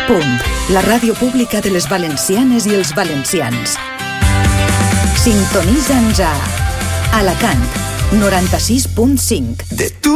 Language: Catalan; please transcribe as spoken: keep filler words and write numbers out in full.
Punt, la ràdio pública de les valencianes i els valencians. Sintonitza'ns a Alacant, noranta-sis punt cinc. De tu